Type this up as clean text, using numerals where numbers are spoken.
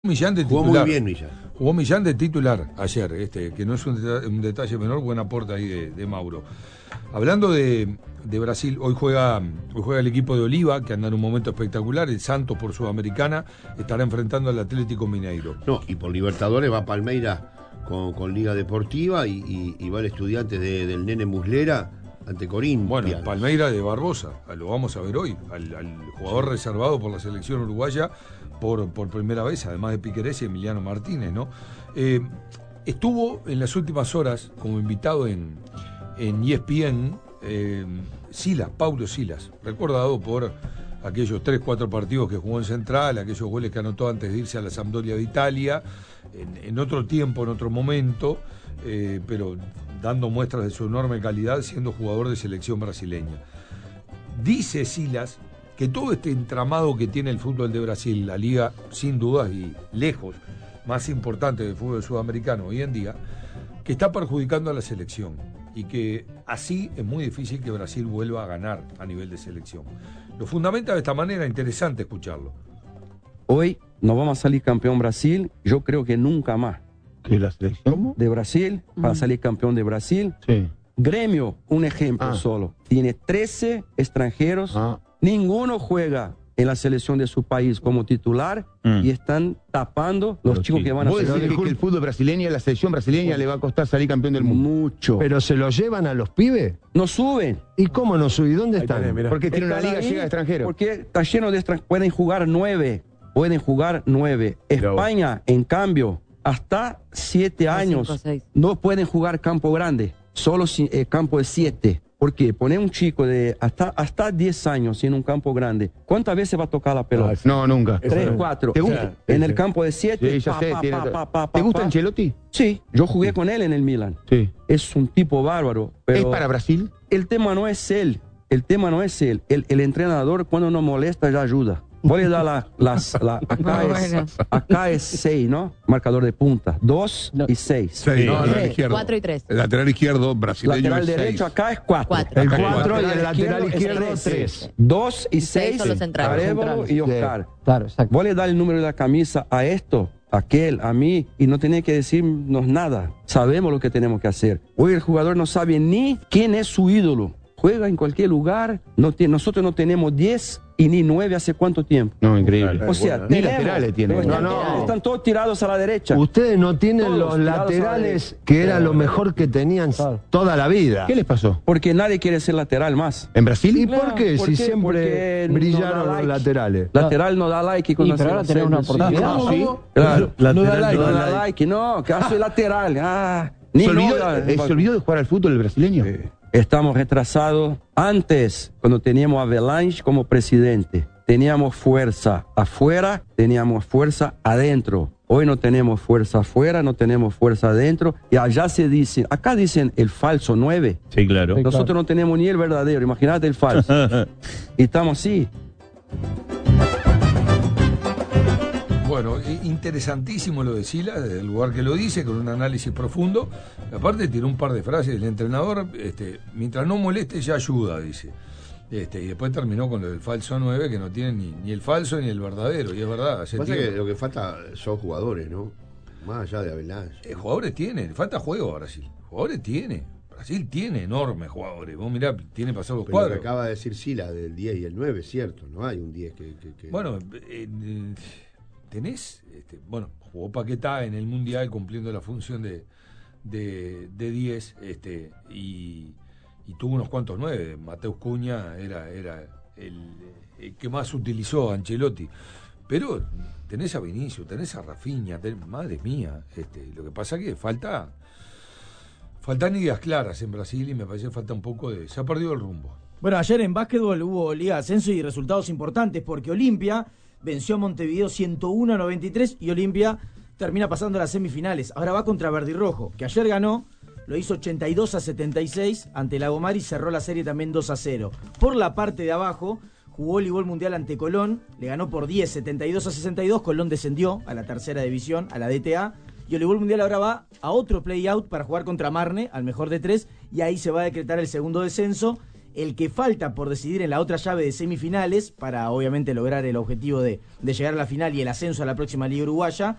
Millán de titular. Jugó muy bien Millán. Jugó Millán de titular ayer, que no es un detalle menor, buen aporte ahí de Mauro. Hablando de Brasil, hoy juega el equipo de Oliva, que anda en un momento espectacular. El Santos por Sudamericana estará enfrentando al Atlético Mineiro. No, y por Libertadores va Palmeiras con Liga Deportiva y va el Estudiantes del Nene Muslera ante Corinthians. Bueno, Palmeiras de Barbosa, lo vamos a ver hoy, al jugador reservado por la selección uruguaya por primera vez, además de Piquerés y Emiliano Martínez, ¿no? Estuvo en las últimas horas como invitado en ESPN Paulo Silas, recordado por aquellos 3-4 partidos que jugó en Central, aquellos goles que anotó antes de irse a la Sampdoria de Italia, en otro tiempo, en otro momento, pero dando muestras de su enorme calidad siendo jugador de selección brasileña. Dice Silas que todo este entramado que tiene el fútbol de Brasil, la liga sin dudas y lejos más importante del fútbol sudamericano hoy en día, que está perjudicando a la selección y que así es muy difícil que Brasil vuelva a ganar a nivel de selección. Lo fundamenta de esta manera, interesante escucharlo. Hoy no vamos a salir campeón Brasil, yo creo que nunca más. ¿Que la selección? De Brasil, para salir campeón de Brasil. Sí. Gremio, un ejemplo solo. Tiene 13 extranjeros, ninguno juega en la selección de su país como titular y están tapando los chicos que van a ser. ¿Vos decís que el fútbol brasileño, la selección brasileña le va a costar salir campeón del mundo? Mucho. ¿Pero se lo llevan a los pibes? No suben. ¿Y cómo no suben? ¿Y dónde están? Porque tiene una liga llena de extranjeros. Porque está lleno de extranjeros. Pueden jugar 9. España, en cambio, hasta 7 años no pueden jugar campo grande, solo campo de 7. ¿Por qué? Poner un chico de hasta 10 años en un campo grande, ¿cuántas veces va a tocar la pelota? No, nunca. 3, 4. En el campo de 7. Sí, ya sé. ¿Te gusta Ancelotti? Sí, yo jugué con él en el Milan. Sí. Es un tipo bárbaro. Pero ¿es para Brasil? El tema no es él. El entrenador cuando nos molesta ya ayuda. Voy a dar acá es 6, ¿no? Marcador de punta. 2 y 6. 6, no, lateral izquierdo. 4 y 3. El lateral izquierdo brasileño lateral es derecho 6. acá es 4. El 4 y el lateral izquierdo 3. 2 y 6. Son los centrales. Arevalo y Oscar. Claro, exacto. Voy a dar el número de la camisa a esto, a aquel, a mí, y no tiene que decirnos nada. Sabemos lo que tenemos que hacer. Hoy el jugador no sabe ni quién es su ídolo. Juega en cualquier lugar. Nosotros no tenemos 10 y ni 9 hace cuánto tiempo. No, increíble. O sea, ni laterales tienen. Están todos tirados a la derecha. Ustedes no tienen Todos los tirados laterales que era lo mejor que tenían toda la vida. ¿Qué les pasó? Porque nadie quiere ser lateral más. ¿En Brasil? ¿Y por qué? Si siempre brillaron los laterales. Lateral no da like. Pero ahora tenés una oportunidad. Claro. No da like. No, que hace lateral. ¿Se olvidó de jugar al fútbol el brasileño? Estamos retrasados. Antes, cuando teníamos a Avelange como presidente, teníamos fuerza afuera, teníamos fuerza adentro. Hoy no tenemos fuerza afuera, no tenemos fuerza adentro. Y allá acá dicen el falso 9. Sí, claro. Nosotros no tenemos ni el verdadero, imagínate el falso. Y estamos así. Bueno, interesantísimo lo de Silas, desde el lugar que lo dice, con un análisis profundo. Aparte tiró un par de frases del entrenador, mientras no moleste ya ayuda, dice. Y después terminó con lo del falso 9, que no tiene ni el falso ni el verdadero, y es verdad. Pasa que lo que falta son jugadores, ¿no? Más allá de Avelange. Jugadores tiene, le falta juego a Brasil. Jugadores tiene. Brasil tiene enormes jugadores. Vos mirá, tiene pasados los cuadros. Lo que acaba de decir Silas del 10 y el 9, cierto, no hay un 10 que... Bueno, tenés, jugó Paquetá en el Mundial cumpliendo la función de 10, y tuvo unos cuantos 9. Mateus Cunha era el que más utilizó Ancelotti. Pero tenés a Vinicius, tenés a Rafinha, madre mía, lo que pasa que faltan ideas claras en Brasil y me parece que falta un poco se ha perdido el rumbo. Bueno, ayer en básquetbol hubo Liga de Ascenso y resultados importantes porque Olimpia venció a Montevideo 101-93 y Olimpia termina pasando a las semifinales. Ahora va contra Verde y Rojo, que ayer ganó, lo hizo 82-76 ante Lagomar y cerró la serie también 2-0. Por la parte de abajo, jugó voleibol mundial ante Colón, le ganó por 10, 72-62, Colón descendió a la tercera división, a la DTA, y voleibol mundial ahora va a otro play-out para jugar contra Marne, al mejor de 3, y ahí se va a decretar el segundo descenso. El que falta por decidir en la otra llave de semifinales, para obviamente lograr el objetivo de llegar a la final y el ascenso a la próxima Liga Uruguaya,